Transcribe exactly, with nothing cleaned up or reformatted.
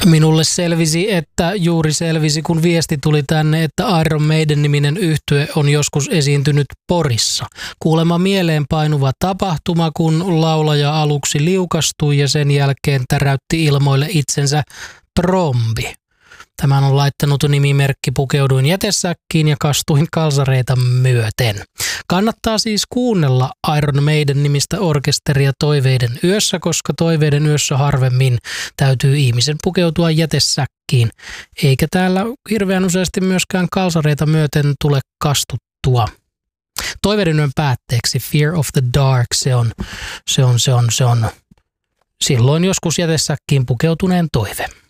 Minulle selvisi, että juuri selvisi, kun viesti tuli tänne, että Iron Maiden-niminen yhtye on joskus esiintynyt Porissa. Kuulemma mieleen painuva tapahtuma, kun laulaja aluksi liukastui ja sen jälkeen täräytti ilmoille itsensä trombi. Tämän on laittanut nimimerkki Pukeuduin jätesäkkiin ja kastuin kalsareita myöten. Kannattaa siis kuunnella Iron Maiden nimistä orkesteria Toiveiden yössä, koska Toiveiden yössä harvemmin täytyy ihmisen pukeutua jätesäkkiin. Eikä täällä hirveän useasti myöskään kalsareita myöten tule kastuttua. Toiveiden yön päätteeksi Fear of the Dark, se on, se on, se on, se on silloin joskus jätesäkkiin pukeutuneen toive.